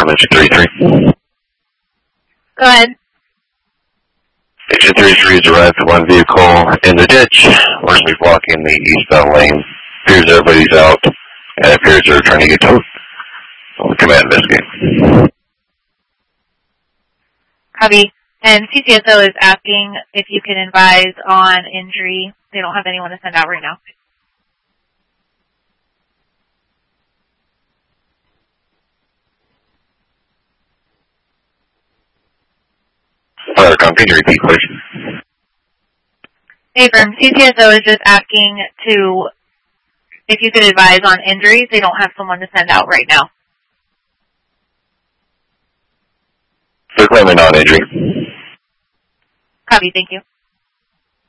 from engine 33. Go ahead. Engine 33 has arrived at one vehicle in the ditch. We're going to be blocking the eastbound lane. Appears everybody's out, and it appears they're trying to get towed. We'll come out and investigate. Copy. And CCSO is asking if you can advise on injury. They don't have anyone to send out right now. Can you repeat, please? Hey, from CCSO is just asking if you could advise on injuries. They don't have someone to send out right now. They're claiming non-injury. Copy, thank you.